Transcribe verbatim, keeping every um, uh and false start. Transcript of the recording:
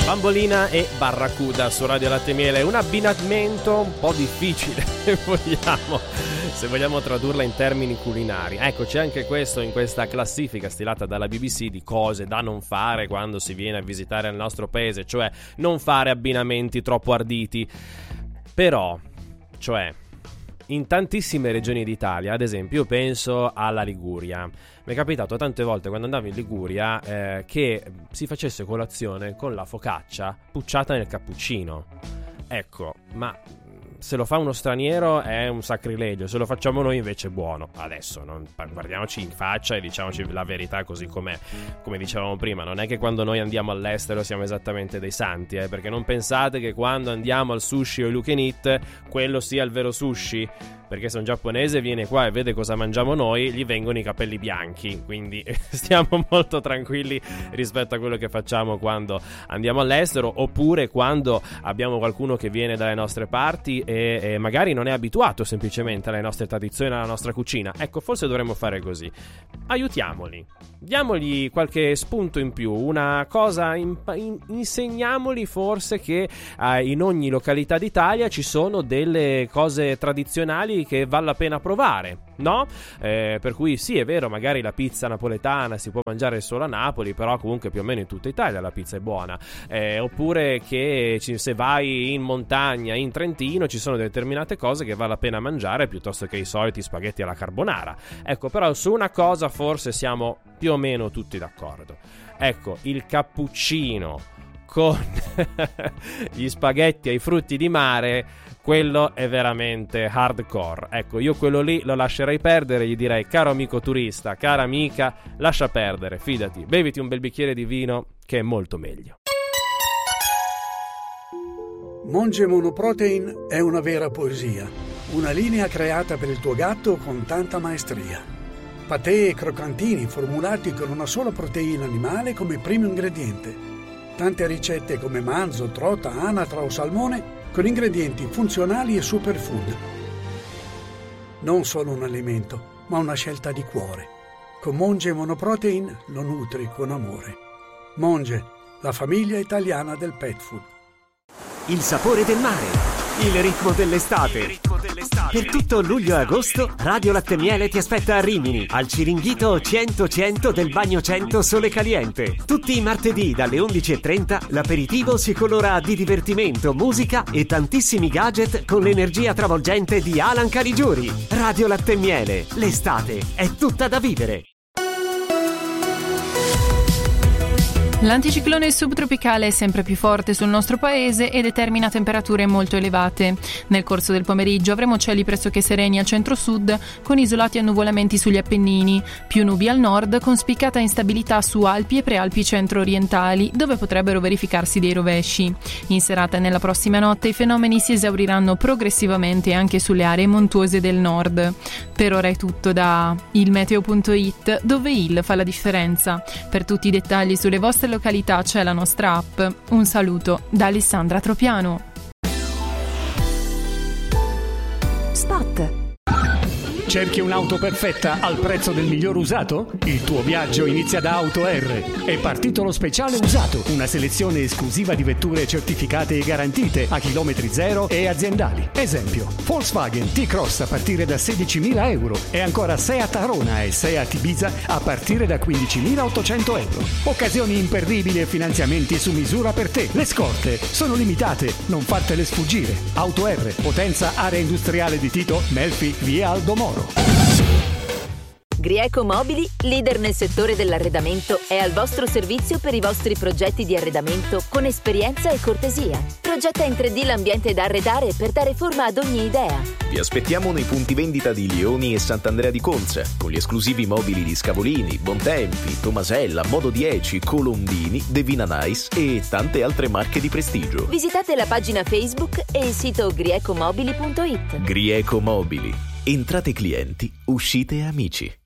Bambolina e Barracuda su Radio Latte e Miele, un abbinamento un po' difficile se vogliamo, se vogliamo tradurla in termini culinari. Ecco, c'è anche questo in questa classifica stilata dalla B B C di cose da non fare quando si viene a visitare il nostro paese, cioè non fare abbinamenti troppo arditi. Però, cioè, in tantissime regioni d'Italia, ad esempio, io penso alla Liguria. Mi è capitato tante volte quando andavo in Liguria eh, che si facesse colazione con la focaccia pucciata nel cappuccino. Ecco, ma se lo fa uno straniero è un sacrilegio, se lo facciamo noi invece è buono. Adesso non, guardiamoci in faccia e diciamoci la verità così com'è. Come dicevamo prima, non è che quando noi andiamo all'estero siamo esattamente dei santi, eh, perché non pensate che quando andiamo al sushi o all you can eat quello sia il vero sushi, perché se un giapponese viene qua e vede cosa mangiamo noi gli vengono i capelli bianchi, quindi stiamo molto tranquilli rispetto a quello che facciamo quando andiamo all'estero, oppure quando abbiamo qualcuno che viene dalle nostre parti e, e magari non è abituato semplicemente alle nostre tradizioni, alla nostra cucina. Ecco, forse dovremmo fare così: aiutiamoli, diamogli qualche spunto in più, una cosa, in, in, insegniamoli forse che eh, in ogni località d'Italia ci sono delle cose tradizionali che vale la pena provare, no? Eh, per cui sì, è vero, magari la pizza napoletana si può mangiare solo a Napoli, però comunque più o meno in tutta Italia la pizza è buona. Eh, oppure che ci, se vai in montagna, in Trentino, ci sono determinate cose che vale la pena mangiare piuttosto che i soliti spaghetti alla carbonara. Ecco, però su una cosa forse siamo più o meno tutti d'accordo. Ecco, il cappuccino con gli spaghetti ai frutti di mare, quello è veramente hardcore. Ecco, io quello lì lo lascerei perdere, gli direi: caro amico turista, cara amica, lascia perdere, fidati, beviti un bel bicchiere di vino che è molto meglio. Monge Monoprotein è una vera poesia, una linea creata per il tuo gatto con tanta maestria. Patè e croccantini formulati con una sola proteina animale come primo ingrediente. Tante ricette come manzo, trota, anatra o salmone con ingredienti funzionali e superfood. Non solo un alimento, ma una scelta di cuore. Con Monge Monoprotein lo nutri con amore. Monge, la famiglia italiana del pet food. Il sapore del mare, il ritmo dell'estate. Il ritmo dell'estate. Per tutto luglio e agosto, Radio Latte e Miele ti aspetta a Rimini, al Ciringhito cento cento del Bagno cento Sole Caliente. Tutti i martedì dalle undici e trenta l'aperitivo si colora di divertimento, musica e tantissimi gadget con l'energia travolgente di Alan Caligiuri. Radio Latte e Miele, l'estate è tutta da vivere. L'anticiclone subtropicale è sempre più forte sul nostro paese e determina temperature molto elevate. Nel corso del pomeriggio avremo cieli pressoché sereni al centro-sud, con isolati annuvolamenti sugli Appennini, più nubi al nord, con spiccata instabilità su Alpi e prealpi centro-orientali, dove potrebbero verificarsi dei rovesci. In serata e nella prossima notte i fenomeni si esauriranno progressivamente anche sulle aree montuose del nord. Per ora è tutto da ilmeteo punto it, dove il fa la differenza. Per tutti i dettagli sulle vostre località c'è la nostra app. Un saluto da Alessandra Tropiano. Spot. Cerchi un'auto perfetta al prezzo del miglior usato? Il tuo viaggio inizia da Auto R. È partito lo speciale usato, una selezione esclusiva di vetture certificate e garantite a chilometri zero e aziendali. Esempio: Volkswagen T-Cross a partire da sedicimila euro e ancora Seat Arona e Seat Ibiza a partire da quindicimilaottocento euro. Occasioni imperdibili e finanziamenti su misura per te. Le scorte sono limitate, non fartele sfuggire. Auto R, Potenza Area Industriale di Tito, Melfi, via Aldo Moro. Grieco Mobili, leader nel settore dell'arredamento, è al vostro servizio per i vostri progetti di arredamento con esperienza e cortesia. Progetta in tre D l'ambiente da arredare per dare forma ad ogni idea. Vi aspettiamo nei punti vendita di Lioni e Sant'Andrea di Conza, con gli esclusivi mobili di Scavolini, Bontempi, Tomasella, Modo dieci, Colombini, Devina Nice e tante altre marche di prestigio. Visitate la pagina Facebook e il sito griecomobili punto it. Grieco Mobili. Entrate clienti, uscite amici.